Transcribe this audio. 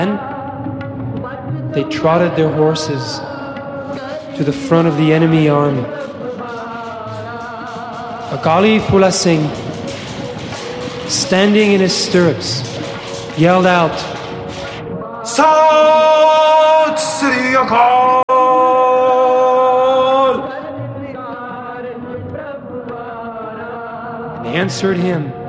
They trotted their horses to the front of the enemy army. Akali Phula Singh, standing in his stirrups, yelled out, "Sat Sri Akal!" And answered him,